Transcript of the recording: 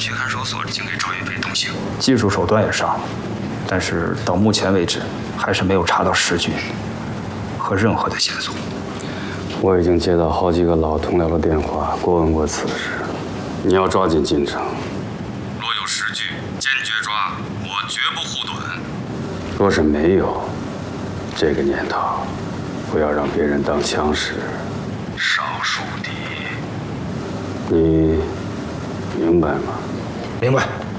去看守所竟给赵云飞动刑， 技术手段也上了，但是到目前为止还是没有查到实据和任何的线索。 我已经接到好几个老同僚的电话，过问过此事。你要抓紧进城， 若有实据，坚决抓，我绝不护短。 若是没有，这个年头，不要让别人当枪使。 少数敌。 你明白吗？ 明白。